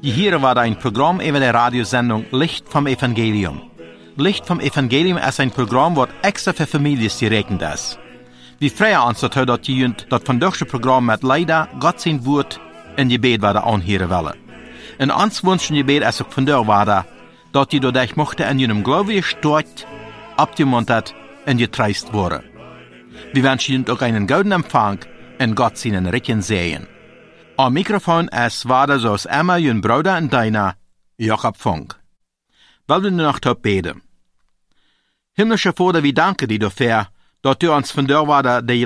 Hier war ein Programm über die Radiosendung Licht vom Evangelium. Licht vom Evangelium ist ein Programm, das extra für Familien gerechnet ist. Wir freuen uns, dass die von diesem Programm mit leider Gott sein Wort in Gebet werden anhören wollen. Und uns wünschen Gebet ist auch von dir weiter, dass die dadurch mochte in ihrem Glauben gestärkt, abgemuntert und getreist worden. Wir wünschen Ihnen auch einen guten Empfang und Gott seinen Recken sehen. Am Mikrofon ist weiter so als immer Ihren Bruder und deiner, Jakob Funk. Wollen wir nur noch beten. Himmlischer Vater, wir danken dir dafür, dass du uns von dir weiter die